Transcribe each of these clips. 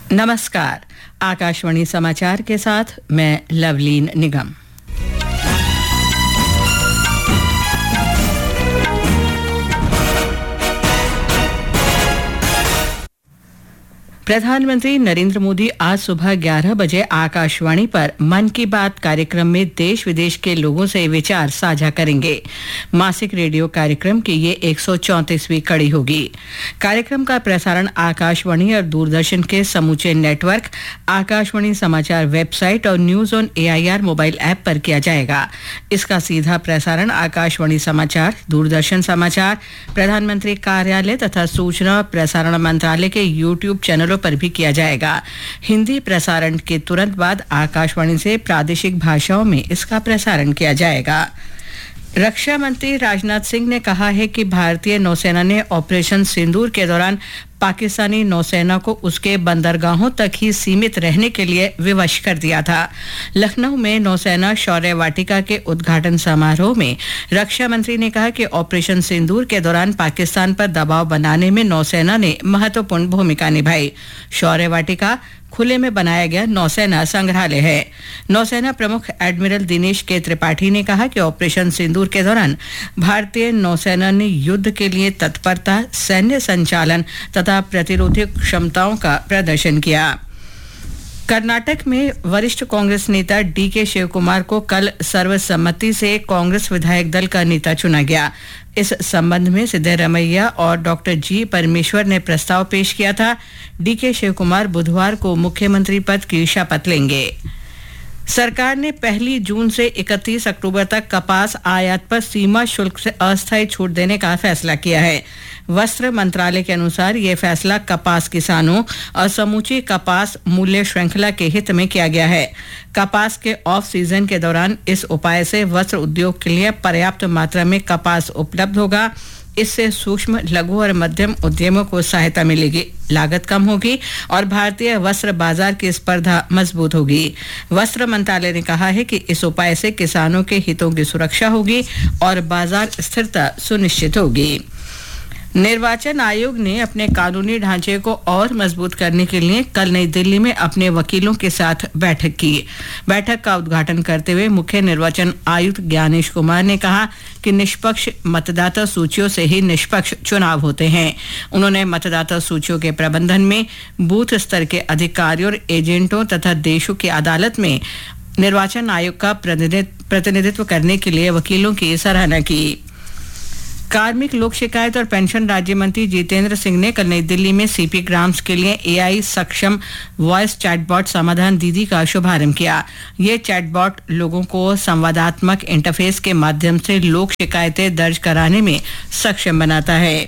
नमस्कार। आकाशवाणी समाचार के साथ मैं लवलीन निगम। प्रधानमंत्री नरेंद्र मोदी आज सुबह 11 बजे आकाशवाणी पर मन की बात कार्यक्रम में देश विदेश के लोगों से विचार साझा करेंगे। मासिक रेडियो कार्यक्रम की ये 134वीं कड़ी होगी। कार्यक्रम का प्रसारण आकाशवाणी और दूरदर्शन के समूचे नेटवर्क, आकाशवाणी समाचार वेबसाइट और news on AIR mobile app पर किया जाएगा। इसका सीधा प्रसारण आकाशवाणी समाचार, दूरदर्शन समाचार, प्रधानमंत्री कार्यालय तथा सूचना और प्रसारण मंत्रालय के YouTube चैनलों पर भी किया जाएगा। हिंदी प्रसारण के तुरंत बाद आकाशवाणी से प्रादेशिक भाषाओं में इसका प्रसारण किया जाएगा। रक्षा मंत्री राजनाथ सिंह ने कहा है कि भारतीय नौसेना ने ऑपरेशन सिंदूर के दौरान पाकिस्तानी नौसेना को उसके बंदरगाहों तक ही सीमित रहने के लिए विवश कर दिया था। लखनऊ में नौसेना शौर्य वाटिका के उद्घाटन समारोह में रक्षा मंत्री ने कहा कि ऑपरेशन सिंदूर के दौरान पाकिस्तान पर दबाव बनाने में नौसेना ने महत्वपूर्ण भूमिका निभाई। शौर्य वाटिका खुले में बनाया गया नौसेना संग्रहालय है। नौसेना प्रमुख एडमिरल दिनेश के त्रिपाठी ने कहा कि ऑपरेशन सिंदूर के दौरान भारतीय नौसेना ने युद्ध के लिए तत्परता, सैन्य संचालन तथा प्रतिरोधी क्षमताओं का प्रदर्शन किया। कर्नाटक में वरिष्ठ कांग्रेस नेता DK शिवकुमार को कल सर्वसम्मति से कांग्रेस विधायक दल का नेता चुना गया। इस संबंध में सिद्धरमैया और डॉक्टर G परमेश्वर ने प्रस्ताव पेश किया था। DK शिवकुमार बुधवार को मुख्यमंत्री पद की शपथ लेंगे। सरकार ने 1 जून से 31 अक्टूबर तक कपास आयात पर सीमा शुल्क से अस्थायी छूट देने का फैसला किया है। वस्त्र मंत्रालय के अनुसार ये फैसला कपास किसानों और समूची कपास मूल्य श्रृंखला के हित में किया गया है। कपास के ऑफ सीजन के दौरान इस उपाय से वस्त्र उद्योग के लिए पर्याप्त मात्रा में कपास उपलब्ध होगा। इससे सूक्ष्म, लघु और मध्यम उद्यमों को सहायता मिलेगी, लागत कम होगी और भारतीय वस्त्र बाजार की स्पर्धा मजबूत होगी। वस्त्र मंत्रालय ने कहा है कि इस उपाय से किसानों के हितों की सुरक्षा होगी और बाजार स्थिरता सुनिश्चित होगी। निर्वाचन आयोग ने अपने कानूनी ढांचे को और मजबूत करने के लिए कल नई दिल्ली में अपने वकीलों के साथ बैठक की। बैठक का उद्घाटन करते हुए मुख्य निर्वाचन आयुक्त ज्ञानेश कुमार ने कहा कि निष्पक्ष मतदाता सूचियों से ही निष्पक्ष चुनाव होते हैं। उन्होंने मतदाता सूचियों के प्रबंधन में बूथ स्तर के अधिकारियों और एजेंटों तथा देशों की अदालत में निर्वाचन आयोग का प्रतिनिधित्व करने के लिए वकीलों की सराहना की। कार्मिक, लोक शिकायत और पेंशन राज्य मंत्री जितेंद्र सिंह ने कल नई दिल्ली में CP ग्राम्स के लिए AI सक्षम वॉइस चैटबॉट समाधान दीदी का शुभारंभ किया। ये चैटबॉट लोगों को संवादात्मक इंटरफेस के माध्यम से लोक शिकायतें दर्ज कराने में सक्षम बनाता है।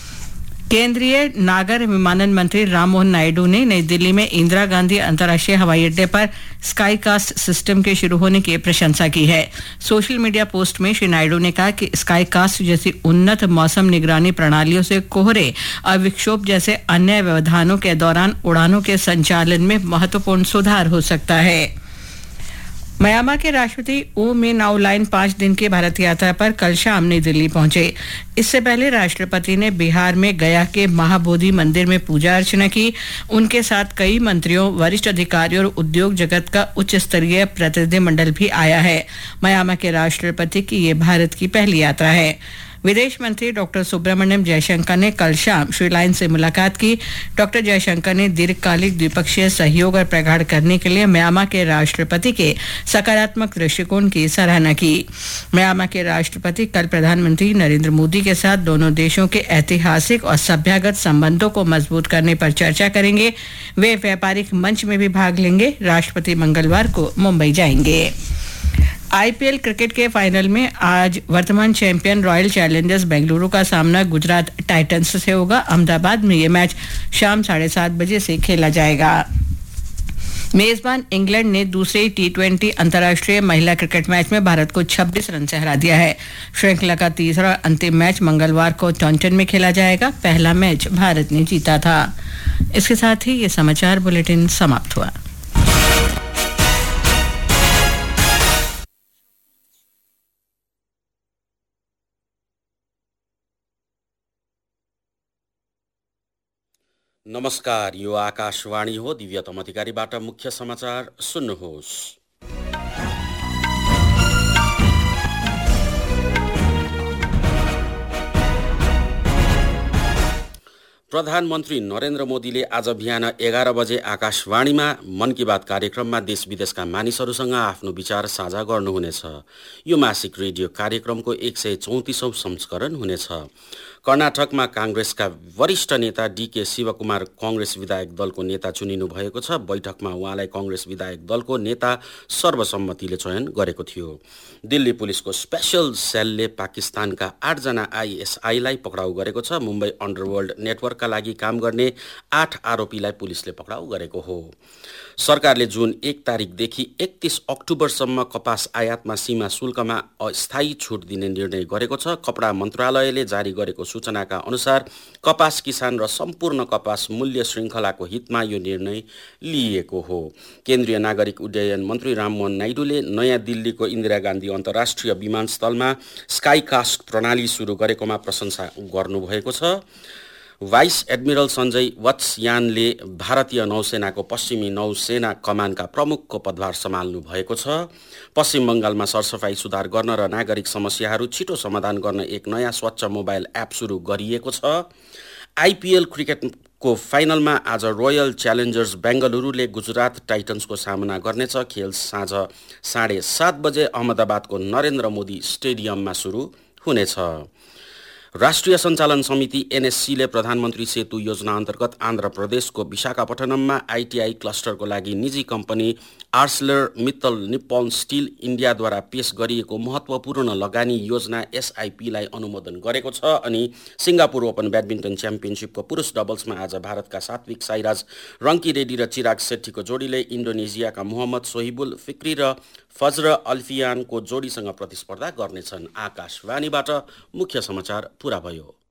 केंद्रीय नागर विमानन मंत्री राममोहन नायडू ने नई दिल्ली में इंदिरा गांधी अंतर्राष्ट्रीय हवाई अड्डे पर स्काई कास्ट सिस्टम के शुरू होने की प्रशंसा की है। सोशल मीडिया पोस्ट में श्री नायडू ने कहा कि स्काई कास्ट जैसी उन्नत मौसम निगरानी प्रणालियों से कोहरे और विक्षोभ जैसे अन्य व्यवधानों के दौरान उड़ानों के संचालन में महत्वपूर्ण सुधार हो सकता है। म्यांमार के राष्ट्रपति ऊ मिन आउलाइन 5 दिन की भारत यात्रा पर कल शाम नई दिल्ली पहुंचे। इससे पहले राष्ट्रपति ने बिहार में गया के महाबोधि मंदिर में पूजा अर्चना की। उनके साथ कई मंत्रियों, वरिष्ठ अधिकारियों और उद्योग जगत का उच्च स्तरीय प्रतिनिधिमंडल भी आया है। म्यांमार के राष्ट्रपति की ये भारत की पहली यात्रा है। विदेश मंत्री डॉक्टर सुब्रमण्यम जयशंकर ने कल शाम श्री लाइन से मुलाकात की। डॉक्टर जयशंकर ने दीर्घकालिक द्विपक्षीय सहयोग और प्रगाढ़ करने के लिए म्यांमार के राष्ट्रपति के सकारात्मक दृष्टिकोण की सराहना की। म्यांमार के राष्ट्रपति कल प्रधानमंत्री नरेंद्र मोदी के साथ दोनों देशों के ऐतिहासिक और सभ्यगत संबंधों को मजबूत करने पर चर्चा करेंगे। वे व्यापारिक मंच में भी भाग लेंगे। राष्ट्रपति मंगलवार को मुंबई जाएंगे। IPL क्रिकेट के फाइनल में आज वर्तमान चैंपियन रॉयल चैलेंजर्स बेंगलुरु का सामना गुजरात टाइटंस से होगा। अहमदाबाद में ये मैच शाम 7:30 बजे से खेला जाएगा। मेजबान इंग्लैंड ने दूसरे T20 अंतर्राष्ट्रीय महिला क्रिकेट मैच में भारत को 26 रन से हरा दिया है। श्रृंखला का तीसरा और अंतिम मैच मंगलवार को टॉन्टन में खेला जाएगा। पहला मैच भारत ने जीता था। इसके साथ ही ये समाचार बुलेटिन समाप्त हुआ। नमस्कार, यो आकाशवाणी हो। दिव्यतम अधिकारीबाट मुख्य समाचार सुन्नुहोस्। प्रधानमन्त्री नरेन्द्र मोदीले आज बिहान 11 बजे आकाशवाणीमा मन की बात कार्यक्रममा देश विदेशका मानिसहरूसँग आफ्नो विचार साझा गर्नुहुनेछ। यो मासिक रेडियो कार्यक्रमको 134औं संस्करण हुनेछ। कर्नाटकमा कांग्रेसका वरिष्ठ नेता डीके शिवकुमार कांग्रेस विधायक दलको नेता चुनिनु भएको छ। बैठकमा उहाँलाई कांग्रेस विधायक दलको नेता सर्वसम्मतिले चयन गरेको थियो। दिल्ली पुलिसको स्पेशल सेलले पाकिस्तानका 8 जना आईएसआईलाई पक्राउ गरेको छ। मुम्बई अन्डरवर्ल्ड नेटवर्कका लागि काम गर्ने 8 आरोपीलाई पुलिसले पक्राउ गरेको हो। सरकारले जुन 1 तारिकदेखि 31 अक्टोबरसम्म कपास आयातमा सीमा शुल्कमा अस्थायी छुट दिने निर्णय गरेको छ। कपडा मन्त्रालयले जारी गरेको सूचनाका अनुसार कपास किसान र सम्पूर्ण कपास मूल्य श्रृङ्खलाको हितमा यो निर्णय लिएको हो। केन्द्रीय नागरिक उड्डयन मन्त्री राममोहन नाइडूले नयाँ दिल्लीको इन्दिरा गान्धी अन्तर्राष्ट्रिय विमानस्थलमा स्काइकास्ट प्रणाली सुरु गरेकोमा प्रशंसा गर्नुभएको छ। भाइस एडमिरल सञ्जय वत्सयानले भारतीय नौसेनाको पश्चिमी नौसेना कमानका प्रमुखको पदभार सम्हाल्नु भएको छ। पश्चिम बङ्गालमा सरसफाई सुधार गर्न र नागरिक समस्याहरू छिटो समाधान गर्न एक नयाँ स्वच्छ मोबाइल एप सुरु गरिएको छ। आइपिएल क्रिकेटको फाइनलमा आज रोयल च्यालेन्जर्स बेङ्गलुरुले गुजरात टाइटन्सको सामना गर्नेछ। खेल साँझ 7:30 बजे अहमदाबादको नरेन्द्र मोदी स्टेडियममा सुरु हुनेछ। राष्ट्रिय सञ्चालन समिति एनएससीले प्रधानमन्त्री सेतु योजना अन्तर्गत आन्ध्र प्रदेशको विशाखापट्टनममा आइटिआई क्लस्टरको लागि निजी कम्पनी आर्सलर निप्पन स्टिल इन्डियाद्वारा पेश गरिएको महत्त्वपूर्ण लगानी योजना एसआइपीलाई अनुमोदन गरेको छ। अनि सिङ्गापुर ओपन ब्याडमिन्टन च्याम्पियनसिपको पुरुष डबल्समा आज भारतका सात्विक साईराज रङ्कीरेड्डी र चिराग शेट्टीको जोडीले इन्डोनेसियाका मोहम्मद सोहिबुल फिक्री र फज्र अल्फियानको जोडीसँग प्रतिस्पर्धा गर्नेछन्। आकाशवाणीबाट मुख्य समाचार पूरा भयो।